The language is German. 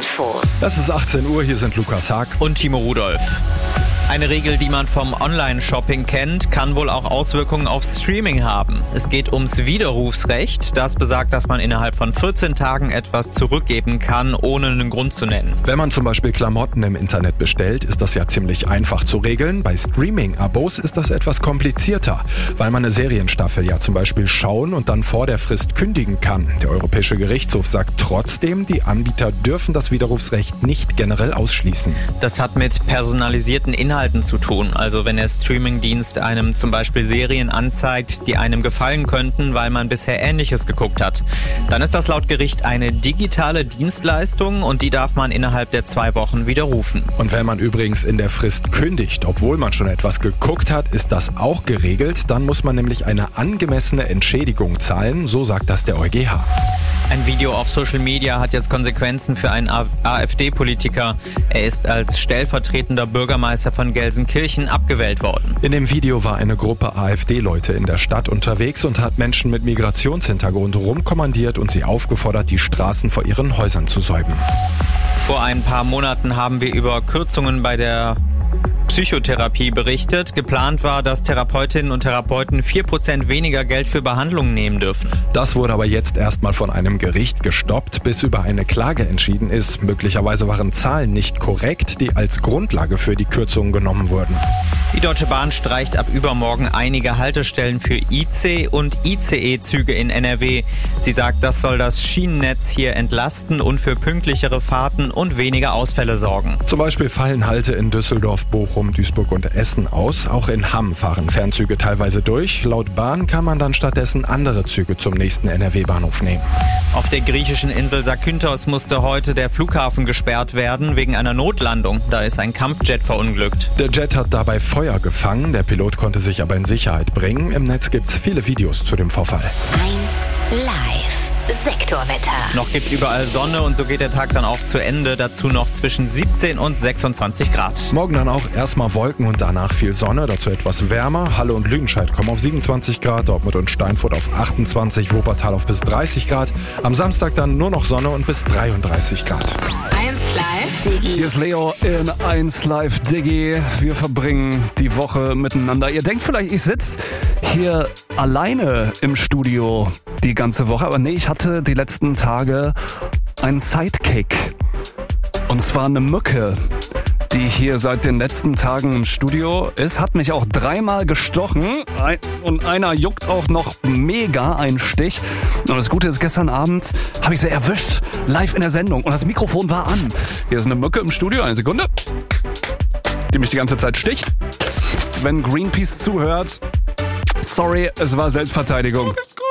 Infos. Es ist 18 Uhr, hier sind Lukas Haag und Timo Rudolph. Eine Regel, die man vom Online-Shopping kennt, kann wohl auch Auswirkungen auf Streaming haben. Es geht ums Widerrufsrecht. Das besagt, dass man innerhalb von 14 Tagen etwas zurückgeben kann, ohne einen Grund zu nennen. Wenn man zum Beispiel Klamotten im Internet bestellt, ist das ja ziemlich einfach zu regeln. Bei Streaming-Abos ist das etwas komplizierter, weil man eine Serienstaffel ja zum Beispiel schauen und dann vor der Frist kündigen kann. Der Europäische Gerichtshof sagt trotzdem, die Anbieter dürfen das Widerrufsrecht nicht generell ausschließen. Das hat mit personalisierten Inhalten zu tun. Also wenn der Streamingdienst einem zum Beispiel Serien anzeigt, die einem gefallen könnten, weil man bisher Ähnliches geguckt hat. Dann ist das laut Gericht eine digitale Dienstleistung und die darf man innerhalb der 2 Wochen widerrufen. Und wenn man übrigens in der Frist kündigt, obwohl man schon etwas geguckt hat, ist das auch geregelt. Dann muss man nämlich eine angemessene Entschädigung zahlen, so sagt das der EuGH. Ein Video auf Social Media hat jetzt Konsequenzen für einen AfD-Politiker. Er ist als stellvertretender Bürgermeister von Gelsenkirchen abgewählt worden. In dem Video war eine Gruppe AfD-Leute in der Stadt unterwegs und hat Menschen mit Migrationshintergrund rumkommandiert und sie aufgefordert, die Straßen vor ihren Häusern zu säuben. Vor ein paar Monaten haben wir über Kürzungen bei der Psychotherapie berichtet. Geplant war, dass Therapeutinnen und Therapeuten 4% weniger Geld für Behandlungen nehmen dürfen. Das wurde aber jetzt erstmal von einem Gericht gestoppt, bis über eine Klage entschieden ist. Möglicherweise waren Zahlen nicht korrekt, die als Grundlage für die Kürzungen genommen wurden. Die Deutsche Bahn streicht ab übermorgen einige Haltestellen für IC- und ICE-Züge in NRW. Sie sagt, das soll das Schienennetz hier entlasten und für pünktlichere Fahrten und weniger Ausfälle sorgen. Zum Beispiel fallen Halte in Düsseldorf, Bochum, Duisburg und Essen aus. Auch in Hamm fahren Fernzüge teilweise durch. Laut Bahn kann man dann stattdessen andere Züge zum nächsten NRW-Bahnhof nehmen. Auf der griechischen Insel Zakynthos musste heute der Flughafen gesperrt werden wegen einer Notlandung. Da ist ein Kampfjet verunglückt. Der Jet hat dabei Feuer gefangen. Der Pilot konnte sich aber in Sicherheit bringen. Im Netz gibt's viele Videos zu dem Vorfall. 1 Live. Sektorwetter. Noch gibt's überall Sonne und so geht der Tag dann auch zu Ende. Dazu noch zwischen 17 und 26 Grad. Morgen dann auch erstmal Wolken und danach viel Sonne, dazu etwas wärmer. Halle und Lüdenscheid kommen auf 27 Grad, Dortmund und Steinfurt auf 28, Wuppertal auf bis 30 Grad. Am Samstag dann nur noch Sonne und bis 33 Grad. 1 Live Digi. Hier ist Leo in 1 Live Digi. Wir verbringen die Woche miteinander. Ihr denkt vielleicht, ich sitze hier alleine im Studio die ganze Woche, aber nee, ich hatte die letzten Tage einen Sidekick. Und zwar eine Mücke, die hier seit den letzten Tagen im Studio ist, hat mich auch 3-mal gestochen und einer juckt auch noch mega einen Stich. Und das Gute ist, gestern Abend habe ich sie erwischt, live in der Sendung und das Mikrofon war an. Hier ist eine Mücke im Studio, eine Sekunde, die mich die ganze Zeit sticht. Wenn Greenpeace zuhört, sorry, es war Selbstverteidigung.